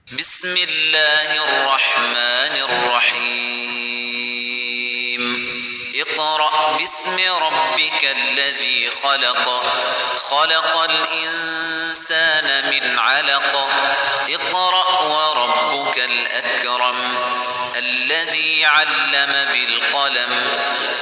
بسم الله الرحمن الرحيم اقرأ باسم ربك الذي خلق خلق الإنسان من علق اقرأ وربك الأكرم الذي علم بالقلم